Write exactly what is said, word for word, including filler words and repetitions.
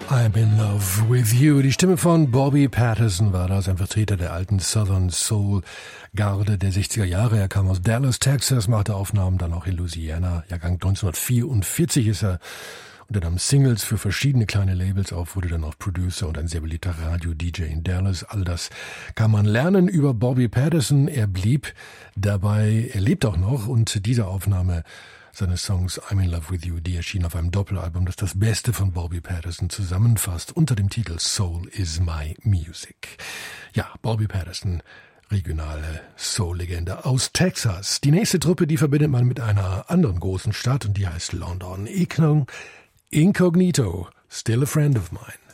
I'm in love with you. Die Stimme von Bobby Patterson war das, ein Vertreter der alten Southern Soul Garde der sechziger Jahre. Er kam aus Dallas, Texas, machte Aufnahmen dann auch in Louisiana. Jahrgang neunzehnhundertvierundvierzig ist er und er nahm Singles für verschiedene kleine Labels auf, wurde dann auch Producer und ein sehr beliebter Radio-D J in Dallas. All das kann man lernen über Bobby Patterson. Er blieb dabei, er lebt auch noch und diese Aufnahme seine Songs I'm in Love with You, die erschienen auf einem Doppelalbum, das das Beste von Bobby Patterson zusammenfasst, unter dem Titel Soul is my music. Ja, Bobby Patterson, regionale Soul-Legende aus Texas. Die nächste Truppe, die verbindet man mit einer anderen großen Stadt und die heißt London. Incognito, still a friend of mine.